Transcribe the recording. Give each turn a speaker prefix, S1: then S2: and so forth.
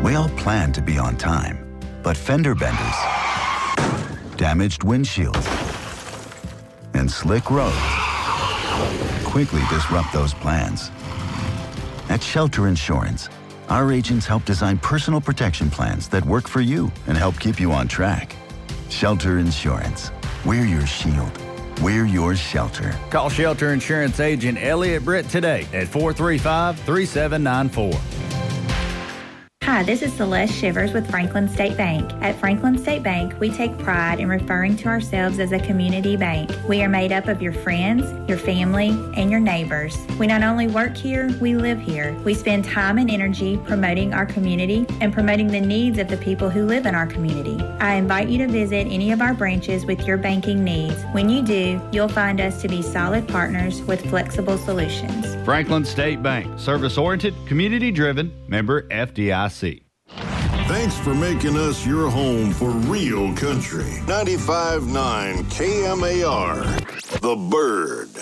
S1: We all plan to be on time, but fender benders, damaged windshields, and slick roads quickly disrupt those plans. At Shelter Insurance, our agents help design personal protection plans that work for you and help keep you on track. Shelter Insurance. We're your shield. We're your shelter.
S2: Call Shelter Insurance agent Elliot Britt today at 435-3794.
S3: Hi, this is Celeste Shivers with Franklin State Bank. At Franklin State Bank, we take pride in referring to ourselves as a community bank. We are made up of your friends, your family, and your neighbors. We not only work here, we live here. We spend time and energy promoting our community and promoting the needs of the people who live in our community. I invite you to visit any of our branches with your banking needs. When you do, you'll find us to be solid partners with flexible solutions.
S2: Franklin State Bank, service-oriented, community-driven, member FDIC.
S4: Thanks for making us your home for real country. 95.9 KMAR, The Bird.